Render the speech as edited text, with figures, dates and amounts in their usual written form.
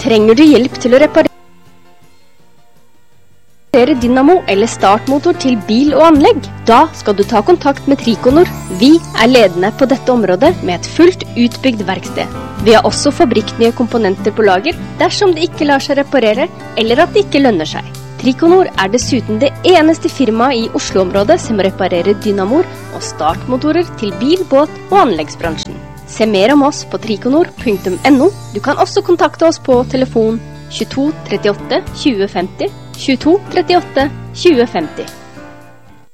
Trenger du hjelp til å reparere dynamo eller startmotor til bil og anlegg? Da skal du ta kontakt med Trikonor. Vi ledende på dette området med et fullt utbygd verksted. Vi har også fabrikknye komponenter på lager dersom det ikke lar seg reparere eller at det ikke lønner seg. Trikonor dessuten det eneste firmaet i Oslo-området som reparerer dynamoer og startmotorer til bil, båt og anleggsbransjen. Se mer om oss på trikonor.no. Du kan også kontakte oss på telefon 22 38 20 50, 22 38 20 50.